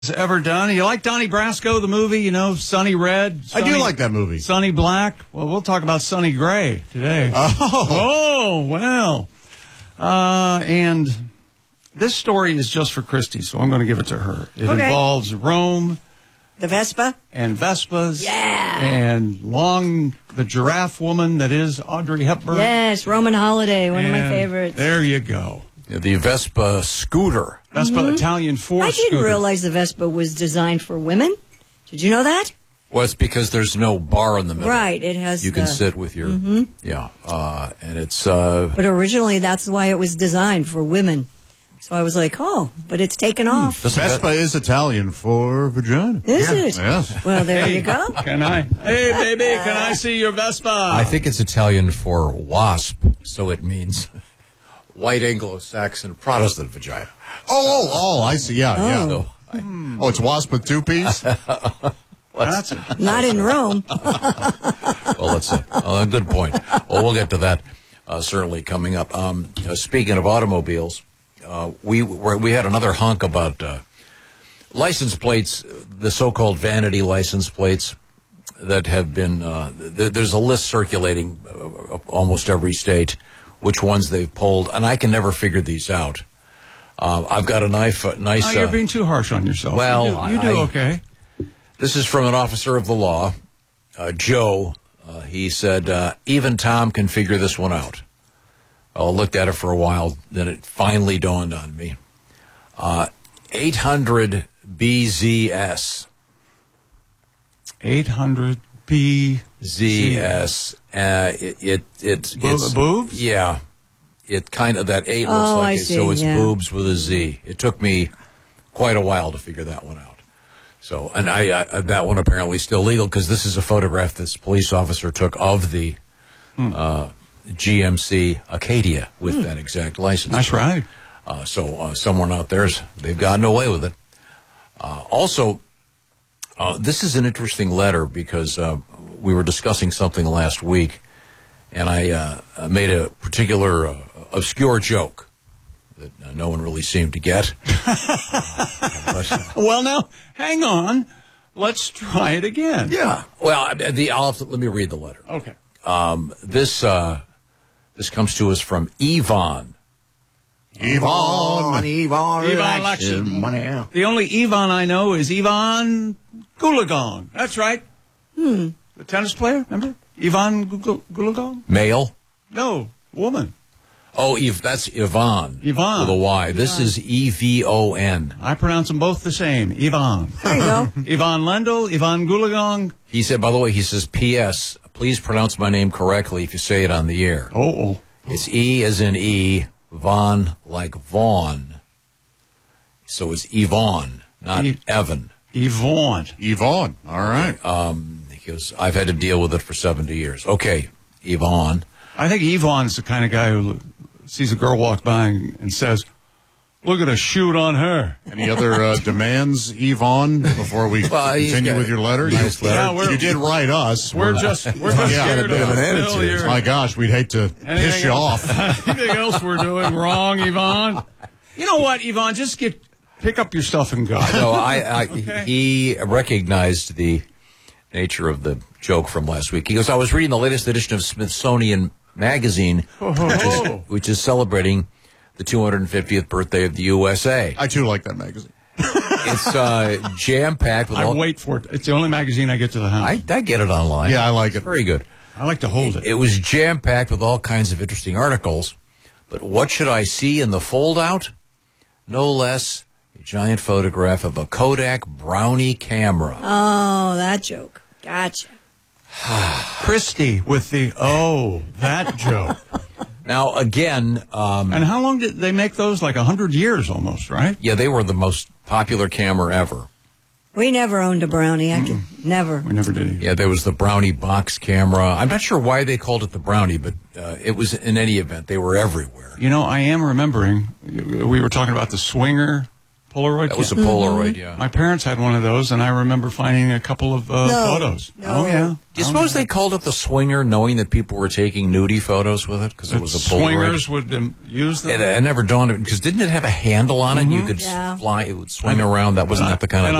ever done. You like Donnie Brasco, the movie, Sonny Red? I do like that movie. Sonny Black? Well, we'll talk about Sonny Gray today. Oh, well. And this story is just for Christy, so I'm going to give it to her. It involves Rome. The Vespa? And Vespas. Yeah. And the giraffe woman that is Audrey Hepburn. Yes, Roman Holiday, one of my favorites. There you go. The Vespa scooter. Vespa Italian Ford I didn't scooter. realize the Vespa was designed for women. Did you know that? Well, it's because there's no bar in the middle. Right, it has You can sit with your, and it's... But originally, that's why it was designed for women. So I was like, but it's taken off. Vespa is Italian for vagina. Is it? Yes. Well, there you go. Hey, baby, can I see your Vespa? I think it's Italian for wasp, so it means white Anglo-Saxon Protestant vagina. Oh, I see. Yeah, yeah. So It's wasp with two P's? Not in Rome. well, that's a good point. Well, we'll get to that certainly coming up. Speaking of automobiles, we had another hunk about license plates, the so-called vanity license plates that have been. There's a list circulating almost every state, which ones they've pulled, and I can never figure these out. I've got a nice. You're being too harsh on yourself. Well, you do okay. This is from an officer of the law, Joe. He said, even Tom can figure this one out. I looked at it for a while, then it finally dawned on me. 800 BZS. 800 BZS. It's boobs? Yeah. It kind of, that 8 looks like I it, see, so it's yeah. boobs with a Z. It took me quite a while to figure that one out. So, and that one apparently still legal because this is a photograph this police officer took of the GMC Acadia with that exact license. That's right. So someone out there's they've gotten away with it. Also, this is an interesting letter because we were discussing something last week, and I made a particular obscure joke that no one really seemed to get. Well, now, hang on. Let's try it again. Yeah. Well, let me read the letter. Okay. This comes to us from Yvonne. Yvonne. Yvonne. The only Yvonne I know is Yvonne Goolagong. That's right. The tennis player, remember? Yvonne Goolagong? Male? No, woman. Oh, that's Yvonne. Yvonne. With a Y. This is Evon. I pronounce them both the same. Yvonne. There you go. Yvonne Lendl, Yvonne Goolagong. He said, by the way, he says, P.S., please pronounce my name correctly if you say it on the air. Oh. It's E as in E, Von like Vaughn. So it's Yvonne, not Evan. Yvonne. All right. Because I've had to deal with it for 70 years. Okay, Yvonne. I think Yvonne's the kind of guy who sees a girl walk by and says, look at a shoot on her. Any other demands, Yvonne, before we continue with your letter? Nice letter. You did write us. We're just here to fill your... My gosh, we'd hate to piss you off. Anything else we're doing wrong, Yvonne? You know what, Yvonne? Just pick up your stuff and go. No, okay. He recognized the nature of the joke from last week. He goes, I was reading the latest edition of Smithsonian Magazine, which is celebrating the 250th birthday of the USA. I, too, like that magazine. It's jam-packed with I wait for it. It's the only magazine I get to the house. I get it online. Yeah, I like it. Very good. I like to hold it. It was jam-packed with all kinds of interesting articles. But what should I see in the fold-out? No less a giant photograph of a Kodak Brownie camera. Oh, that joke. Gotcha. Christy with that joke. Now, again... and how long did they make those? Like 100 years almost, right? Yeah, they were the most popular camera ever. We never owned a Brownie. Never. We never did either. Yeah, there was the Brownie box camera. I'm not sure why they called it the Brownie, but it was, in any event, they were everywhere. You know, I am remembering, we were talking about the Swinger Polaroid. That was a Polaroid, yeah. My parents had one of those, and I remember finding a couple of photos. No. Oh, yeah. Do you suppose they called it the Swinger, knowing that people were taking nudie photos with it because it was a Polaroid? Swingers would use them. It never dawned on me, because didn't it have a handle on it? You could fly, it would swing around. That wasn't that the kind of